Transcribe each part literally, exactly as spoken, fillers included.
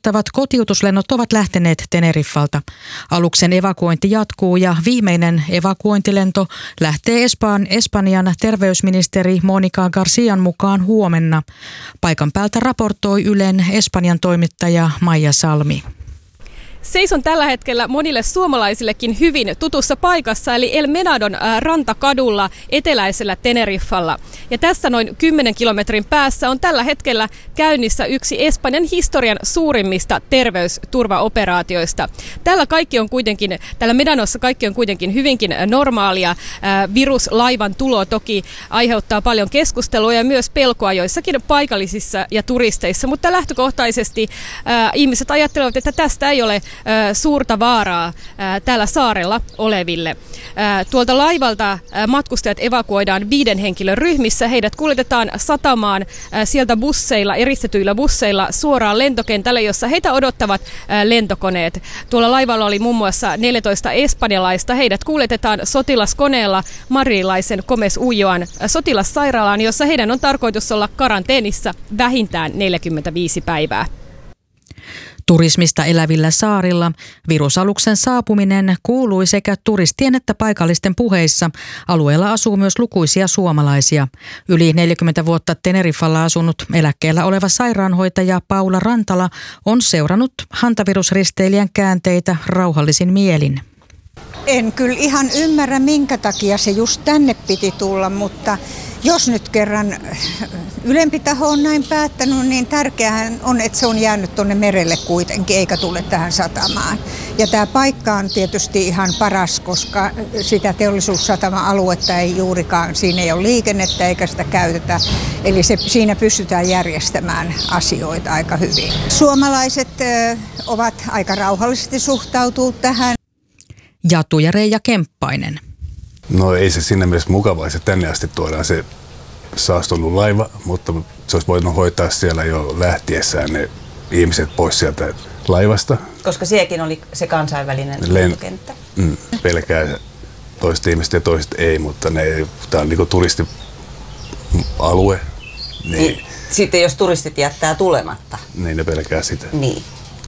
mahdollistavat kotiutuslennot ovat lähteneet Teneriffalta. Aluksen evakuointi jatkuu ja viimeinen evakuointilento lähtee Espan, Espanjan terveysministeri Mónica Garcían mukaan huomenna. Paikan päältä raportoi Ylen Espanjan toimittaja Maija Salmi. Seison tällä hetkellä monille suomalaisillekin hyvin tutussa paikassa, eli El Menadon rantakadulla eteläisellä Teneriffalla. Ja tässä noin kymmenen kilometrin päässä on tällä hetkellä käynnissä yksi Espanjan historian suurimmista terveysturvaoperaatioista. Tällä, kaikki on kuitenkin, tällä Medanossa kaikki on kuitenkin hyvinkin normaalia. Viruslaivan tulo toki aiheuttaa paljon keskustelua ja myös pelkoa joissakin paikallisissa ja turisteissa, mutta lähtökohtaisesti äh, ihmiset ajattelevat, että tästä ei ole suurta vaaraa täällä saarella oleville. Tuolta laivalta matkustajat evakuoidaan viiden henkilön ryhmissä. Heidät kuljetetaan satamaan sieltä busseilla, eristetyillä busseilla suoraan lentokentälle, jossa heitä odottavat lentokoneet. Tuolla laivalla oli muun muassa neljätoista espanjalaista. Heidät kuljetetaan sotilaskoneella madridilaisen Gómez Ulloan sotilassairaalaan, jossa heidän on tarkoitus olla karanteenissa vähintään neljäkymmentäviisi päivää. Turismista elävillä saarilla virusaluksen saapuminen kuului sekä turistien että paikallisten puheissa. Alueella asuu myös lukuisia suomalaisia. Yli neljäkymmentä vuotta Teneriffalla asunut eläkkeellä oleva sairaanhoitaja Paula Rantala on seurannut hantavirusristeilijän käänteitä rauhallisin mielin. En kyllä ihan ymmärrä, minkä takia se just tänne piti tulla, mutta jos nyt kerran ylempi taho on näin päättänyt, niin tärkeähän on, että se on jäänyt tuonne merelle kuitenkin, eikä tule tähän satamaan. Ja tämä paikka on tietysti ihan paras, koska sitä teollisuussatama-aluetta ei juurikaan, siinä ei ole liikennettä eikä sitä käytetä. Eli se, siinä pystytään järjestämään asioita aika hyvin. Suomalaiset ö, ovat aika rauhallisesti suhtautuu tähän. Jatu ja Reija Kemppainen. No ei se siinä mielessä mukavaa, että tänne asti tuodaan se saastunut laiva, mutta se olisi voinut hoitaa siellä jo lähtiessään ne ihmiset pois sieltä laivasta. Koska sielläkin oli se kansainvälinen Len- lentokenttä. Mm, pelkää toiset ihmiset ja toiset ei, mutta ne, tämä on niin kuin turistialue. Niin, niin, sitten jos turistit jättää tulematta. Niin ne pelkää sitä. Niin.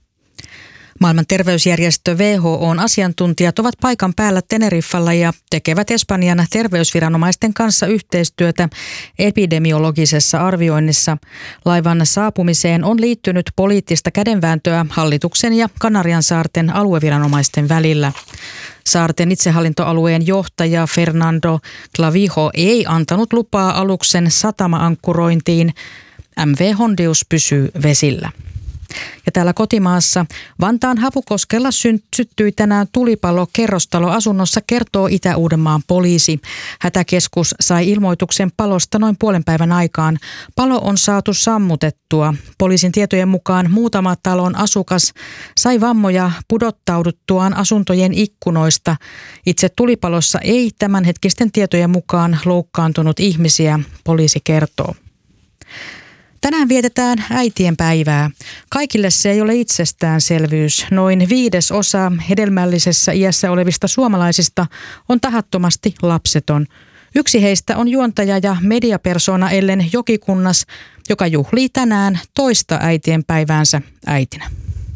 Maailman terveysjärjestö W H O:n asiantuntijat ovat paikan päällä Teneriffalla ja tekevät Espanjan terveysviranomaisten kanssa yhteistyötä epidemiologisessa arvioinnissa. Laivan saapumiseen on liittynyt poliittista kädenvääntöä hallituksen ja Kanariansaarten alueviranomaisten välillä. Saarten itsehallintoalueen johtaja Fernando Clavijo ei antanut lupaa aluksen satama-ankkurointiin. M V Hondius pysyy vesillä. Ja täällä kotimaassa Vantaan Havukoskella syttyi tänään tulipalo kerrostaloasunnossa, kertoo Itä-Uudenmaan poliisi. Hätäkeskus sai ilmoituksen palosta noin puolen päivän aikaan. Palo on saatu sammutettua. Poliisin tietojen mukaan muutama talon asukas sai vammoja pudottauduttuaan asuntojen ikkunoista. Itse tulipalossa ei tämänhetkisten tietojen mukaan loukkaantunut ihmisiä, poliisi kertoo. Tänään vietetään äitien päivää. Kaikille se ei ole itsestäänselvyys. Noin viides osa hedelmällisessä iässä olevista suomalaisista on tahattomasti lapseton. Yksi heistä on juontaja ja mediapersona Ellen Jokikunnas, joka juhlii tänään toista äitien päiväänsä äitinä.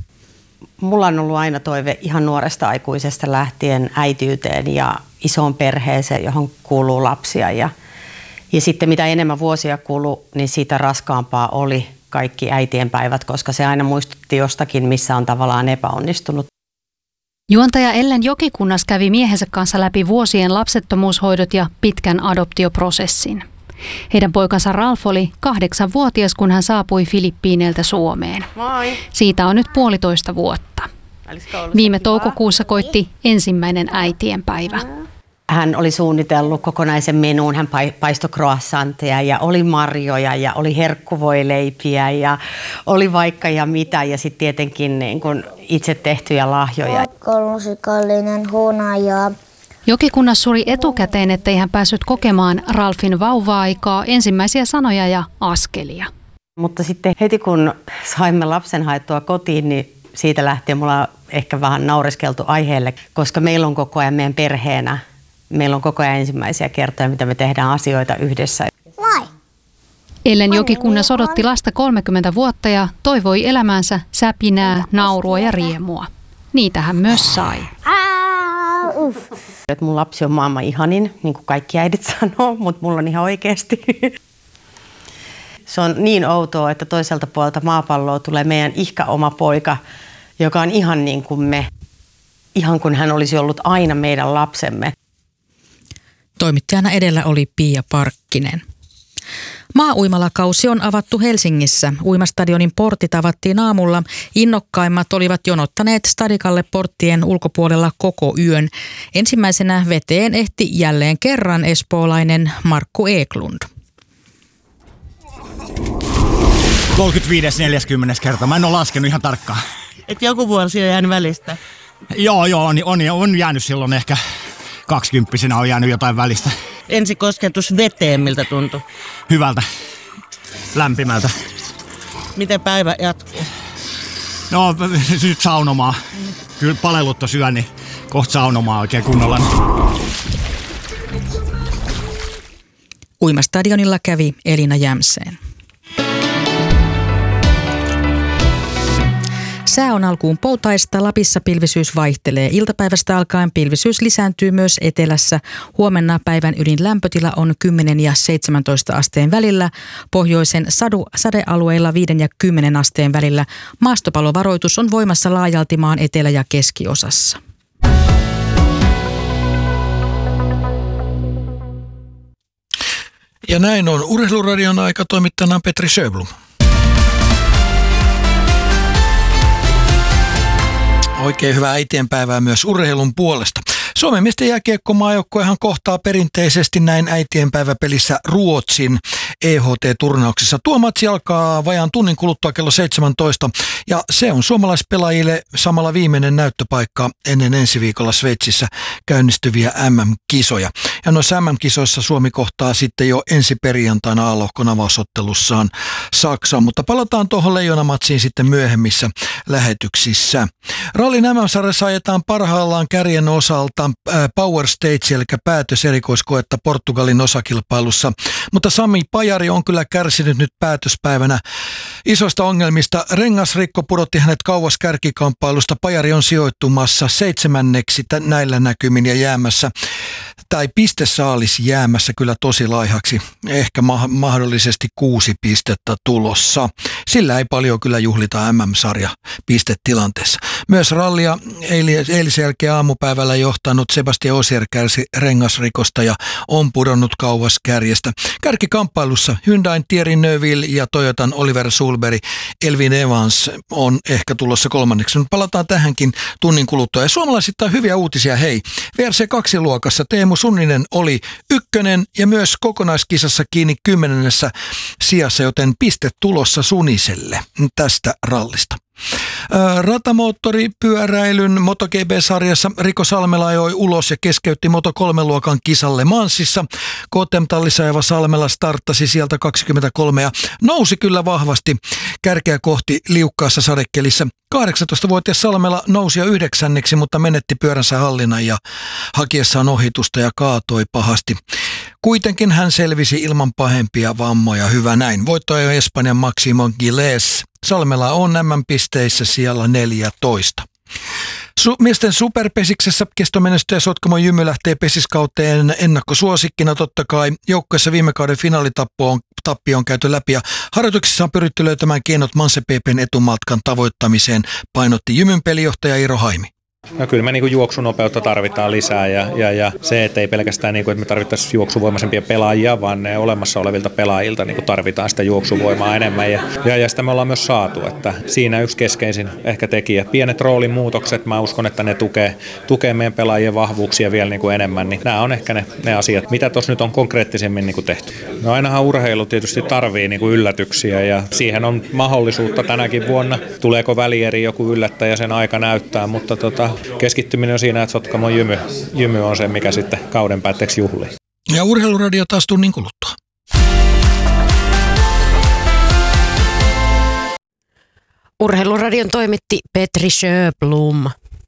Mulla on ollut aina toive ihan nuoresta aikuisesta lähtien äitiyteen ja isoon perheeseen, johon kuuluu lapsia. Ja, ja sitten mitä enemmän vuosia kului, niin siitä raskaampaa oli kaikki äitien päivät, koska se aina muistutti jostakin, missä on tavallaan epäonnistunut. Juontaja Ellen Jokikunnas kävi miehensä kanssa läpi vuosien lapsettomuushoidot ja pitkän adoptioprosessin. Heidän poikansa Ralf oli kahdeksanvuotias, kun hän saapui Filippiineiltä Suomeen. Moi. Siitä on nyt puolitoista vuotta. Viime toukokuussa koitti ensimmäinen äitienpäivä. Hän oli suunnitellut kokonaisen menuun. Hän paistoi croissantteja ja oli marjoja ja oli herkkuvoileipiä ja oli vaikka ja mitä. Ja sitten tietenkin niin kun itse tehtyjä lahjoja. Kolmusikallinen hunaja. Jokikunnas suri etukäteen, ettei hän päässyt kokemaan Ralfin vauva-aikaa, ensimmäisiä sanoja ja askelia. Mutta sitten heti kun saimme lapsen haettua kotiin, niin siitä lähtien mulla on ehkä vähän naureskeltu aiheelle, koska meillä on koko ajan meidän perheenä, meillä on koko ajan ensimmäisiä kertoja, mitä me tehdään asioita yhdessä. Moi! Ellen Jokikunnas odotti lasta kolmekymmentä vuotta ja toivoi elämäänsä säpinää, naurua ja riemua. Niitä hän myös sai. Mun lapsi on maailman ihanin, niin kuin kaikki äidit sanoo, mutta mulla on ihan oikeasti. Se on niin outoa, että toiselta puolelta maapalloa tulee meidän ihka oma poika, joka on ihan niin kuin me. Ihan kuin hän olisi ollut aina meidän lapsemme. Toimittajana edellä oli Pia Parkkinen. Maa-uimalakausi on avattu Helsingissä. Uimastadionin portit avattiin aamulla. Innokkaimmat olivat jonottaneet stadikalle porttien ulkopuolella koko yön. Ensimmäisenä veteen ehti jälleen kerran espoolainen Markku Eklund. kolmekymmentäviisi neljäkymmentä kertaa. Mä en ole laskenut ihan tarkkaan. Et joku vuosi on jäänyt välistä? Joo, joo, on, on, on jäänyt silloin ehkä kaksikymppisenä on jäänyt jotain välistä. Ensi kosketus veteen, miltä tuntui? Hyvältä. Lämpimältä. Miten päivä jatkuu? No, nyt saunomaan. Kyllä palellut on syö, niin kohta saunomaan oikein kunnolla. Uimastadionilla kävi Elina Jämseen. Sää on alkuun poutaista, Lapissa pilvisyys vaihtelee. Iltapäivästä alkaen pilvisyys lisääntyy myös etelässä. Huomenna päivän ydin lämpötila on kymmenen ja seitsemäntoista asteen välillä. Pohjoisen sadu, sadealueilla viiden ja kymmenen asteen välillä. Maastopalovaroitus on voimassa laajalti maan etelä- ja keskiosassa. Ja näin on Urheiluradion aika, toimittajana Petri Sjöblom. Oikein hyvää äitienpäivää myös urheilun puolesta. Suomen miesten jääkiekkomaajoukkuehan kohtaa perinteisesti näin äitienpäiväpelissä Ruotsin E H T-turnauksessa. Tuo matsi alkaa vajaan tunnin kuluttua kello seitsemäntoista ja se on suomalaispelaajille samalla viimeinen näyttöpaikka ennen ensi viikolla Sveitsissä käynnistyviä M M-kisoja. Ja noissa M M-kisoissa Suomi kohtaa sitten jo ensi perjantaina A-lohkon avausottelussaan Saksaa, mutta palataan tuohon leijonamatsiin sitten myöhemmissä lähetyksissä. Rallin M M-sarjassa ajetaan parhaillaan kärjen osalta Power Stage, eli päätöserikoiskoetta Portugalin osakilpailussa, mutta Sami Pajari on kyllä kärsinyt nyt päätöspäivänä isoista ongelmista. Rengasrikko pudotti hänet kauas kärkikamppailusta. Pajari on sijoittumassa seitsemänneksi näillä näkymin ja jäämässä, tai pistesaalis jäämässä kyllä tosi laihaksi. Ehkä ma- mahdollisesti kuusi pistettä tulossa. Sillä ei paljon kyllä juhlita M M-sarja pistetilanteessa. Myös rallia eilisen jälkeen aamupäivällä johtanut Sebastian Ogier kärsi rengasrikosta ja on pudonnut kauas kärjestä. Kärkikamppailussa Hyundain Thierry Neuville ja Toyotan Oliver Sulberg, Elvin Evans on ehkä tulossa kolmanneksi. Nyt palataan tähänkin tunnin kuluttua. Ja suomalaisittain hyviä uutisia, hei. V R C kaksi luokassa Teemu Sunninen oli ykkönen ja myös kokonaiskisassa kiinni kymmenennessä sijassa, joten piste tulossa Suniselle tästä rallista. Ratamoottoripyöräilyn MotoGP-sarjassa Rico Salmela ajoi ulos ja keskeytti Moto kolme luokan kisalle Mansissa. K T M-tallissa ajava Salmela starttasi sieltä kaksikymmentäkolme ja nousi kyllä vahvasti kärkeä kohti liukkaassa sadekelissä. kahdeksantoistavuotias Salmela nousi jo yhdeksänneksi, mutta menetti pyöränsä hallinnan ja hakiessaan ohitusta ja kaatoi pahasti. Kuitenkin hän selvisi ilman pahempia vammoja. Hyvä näin. Voittaja Espanjan Maximo Giles. Salmela on M M-pisteissä siellä neljätoista. Su- miesten superpesiksessä kestomenestyjä Sotkamo Jymy lähtee pesiskauteen ennakkosuosikkina totta kai. Joukkueessa viime kauden finaalitappo on, tappi on käyty läpi ja harjoituksissa on pyritty löytämään keinot Manse P P:n etumatkan tavoittamiseen, painotti Jymyn pelijohtaja Iiro Haimi. No kyllä me niin kuin juoksunopeutta tarvitaan lisää ja, ja, ja se, että ei pelkästään niin kuin, että me tarvittaisiin juoksuvoimaisempia pelaajia, vaan ne olemassa olevilta pelaajilta niin kuin tarvitaan sitä juoksuvoimaa enemmän ja, ja, ja sitä me ollaan myös saatu, että siinä yksi keskeisin ehkä tekijä. Pienet roolin muutokset, mä uskon, että ne tukee, tukee meidän pelaajien vahvuuksia vielä niin kuin enemmän, niin nämä on ehkä ne, ne asiat, mitä tuossa nyt on konkreettisemmin niin kuin tehty. No ainahan urheilu tietysti tarvii niin kuin yllätyksiä ja siihen on mahdollisuutta tänäkin vuonna. Tuleeko välieri joku yllättäjä, sen aika näyttää, mutta tota, keskittyminen on siinä, että Sotkamon jymy, jymy on se, mikä sitten kauden päätteeksi juhlii. Ja Urheiluradio taas tunnin kuluttua. Urheiluradion toimitti Petri Sjöblom.